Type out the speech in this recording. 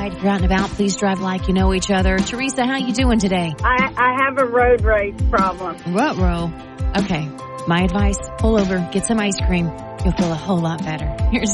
ride. If you're out and about, please drive like you know each other. Teresa, how you doing today? I have a road rage problem. Ruh-roh. Okay. My advice, pull over, get some ice cream. You'll feel a whole lot better. Here's